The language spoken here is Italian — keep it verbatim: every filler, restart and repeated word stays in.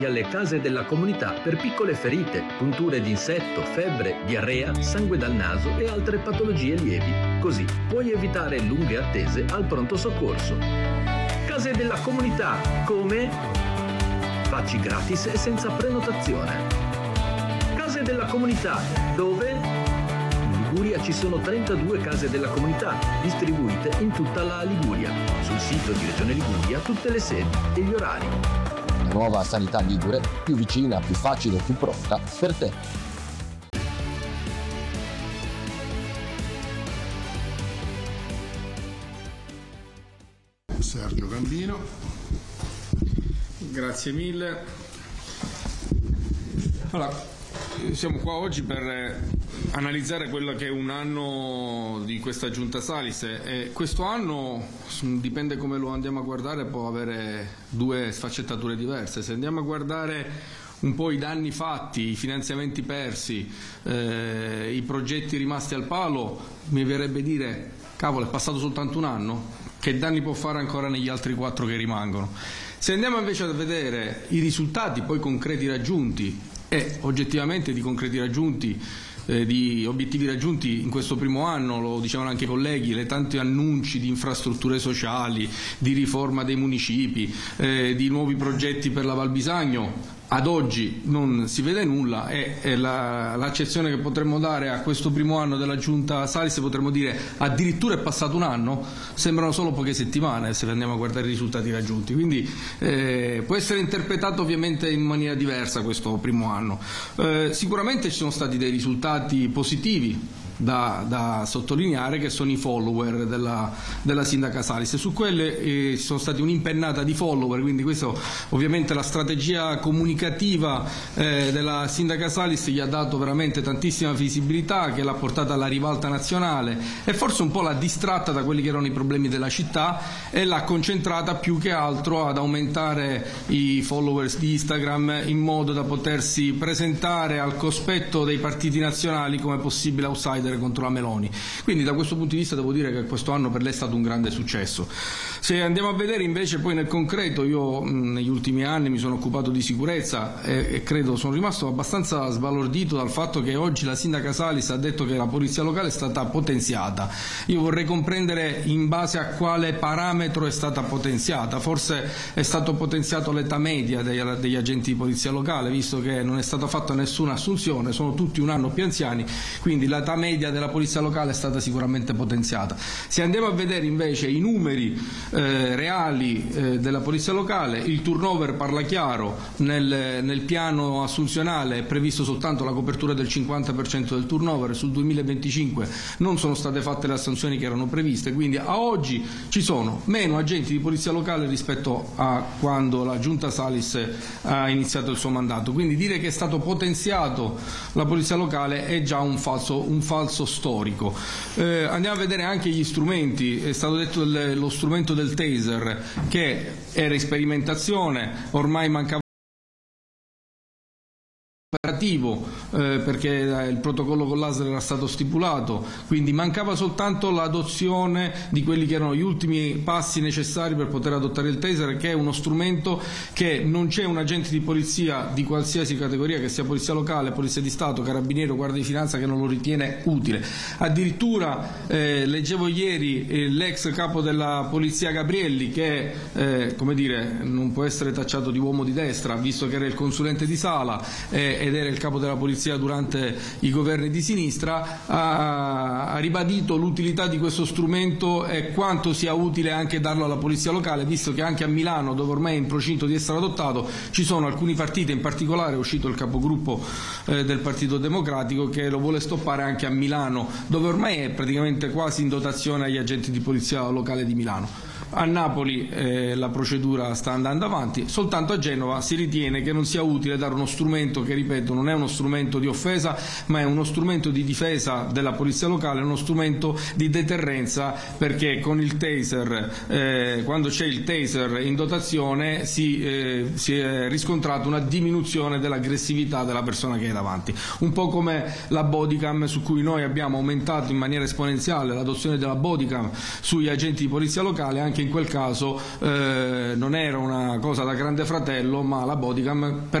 alle case della comunità per piccole ferite, punture di insetto, febbre, diarrea, sangue dal naso e altre patologie lievi. Così puoi evitare lunghe attese al pronto soccorso. Case della comunità, come? Facci gratis e senza prenotazione. Case della comunità, dove? In Liguria ci sono trentadue case della comunità, distribuite in tutta la Liguria. Sul sito di Regione Liguria tutte le sedi e gli orari. Nuova sanità ligure, più vicina, più facile, più pronta per te. Sergio Gambino, grazie mille. Allora, siamo qua oggi per analizzare quello che è un anno di questa giunta Salis e questo anno, dipende come lo andiamo a guardare, può avere due sfaccettature diverse. Se andiamo a guardare un po' i danni fatti, i finanziamenti persi, eh, i progetti rimasti al palo, mi verrebbe dire, cavolo, è passato soltanto un anno? Che danni può fare ancora negli altri quattro che rimangono? Se andiamo invece a vedere i risultati poi concreti raggiunti, e oggettivamente di concreti raggiunti, eh, di obiettivi raggiunti in questo primo anno, lo dicevano anche i colleghi, le tanti annunci di infrastrutture sociali, di riforma dei municipi, eh, di nuovi progetti per la Val Bisagno, ad oggi non si vede nulla e, e la, l'accezione che potremmo dare a questo primo anno della giunta Salis, potremmo dire addirittura è passato un anno, sembrano solo poche settimane se andiamo a guardare i risultati raggiunti, quindi eh, può essere interpretato ovviamente in maniera diversa questo primo anno. Eh, sicuramente ci sono stati dei risultati positivi Da, da sottolineare, che sono i follower della, della sindaca Salis. Su quelle eh, sono stati un'impennata di follower, quindi questo ovviamente la strategia comunicativa eh, della sindaca Salis gli ha dato veramente tantissima visibilità, che l'ha portata alla ribalta nazionale e forse un po' l'ha distratta da quelli che erano i problemi della città e l'ha concentrata più che altro ad aumentare i followers di Instagram in modo da potersi presentare al cospetto dei partiti nazionali come possibile outsider contro la Meloni. Quindi da questo punto di vista devo dire che questo anno per lei è stato un grande successo. Se andiamo a vedere invece poi nel concreto, io mh, negli ultimi anni mi sono occupato di sicurezza e, e credo sono rimasto abbastanza sbalordito dal fatto che oggi la sindaca Salis ha detto che la polizia locale è stata potenziata. Io vorrei comprendere in base a quale parametro è stata potenziata. Forse è stato potenziato l'età media degli, degli agenti di polizia locale, visto che non è stata fatta nessuna assunzione, sono tutti un anno più anziani, quindi l'età media della polizia locale è stata sicuramente potenziata. Se andiamo a vedere invece i numeri eh, reali eh, della polizia locale, il turnover parla chiaro, nel, nel piano assunzionale è previsto soltanto la copertura del cinquanta per cento del turnover, sul duemilaventicinque non sono state fatte le assunzioni che erano previste, quindi a oggi ci sono meno agenti di polizia locale rispetto a quando la giunta Salis ha iniziato il suo mandato, quindi dire che è stato potenziato la polizia locale è già un falso, un falso storico. Eh, andiamo a vedere anche gli strumenti. È stato detto il, lo strumento del taser, che era in sperimentazione, ormai mancava operativo eh, perché il protocollo con l'A S L era stato stipulato, quindi mancava soltanto l'adozione di quelli che erano gli ultimi passi necessari per poter adottare il taser, che è uno strumento che non c'è un agente di polizia di qualsiasi categoria, che sia polizia locale, polizia di Stato, carabinieri o guardia di finanza, che non lo ritiene utile. Addirittura eh, leggevo ieri eh, l'ex capo della polizia Gabrielli, che eh, come dire, non può essere tacciato di uomo di destra, visto che era il consulente di Sala eh, ed era il capo della polizia durante i governi di sinistra, ha, ha ribadito l'utilità di questo strumento e quanto sia utile anche darlo alla polizia locale, visto che anche a Milano, dove ormai è in procinto di essere adottato, ci sono alcuni partiti, in particolare è uscito il capogruppo eh, del Partito Democratico che lo vuole stoppare anche a Milano, dove ormai è praticamente quasi in dotazione agli agenti di polizia locale di Milano. A Napoli eh, la procedura sta andando avanti, soltanto a Genova si ritiene che non sia utile dare uno strumento che, ripeto, non è uno strumento di offesa, ma è uno strumento di difesa della polizia locale, uno strumento di deterrenza, perché con il taser, eh, quando c'è il taser in dotazione, si, eh, si è riscontrata una diminuzione dell'aggressività della persona che è davanti. Un po' come la bodycam, su cui noi abbiamo aumentato in maniera esponenziale l'adozione della bodycam sugli agenti di polizia locale, anche anche in quel caso eh, non era una cosa da Grande Fratello, ma la bodycam per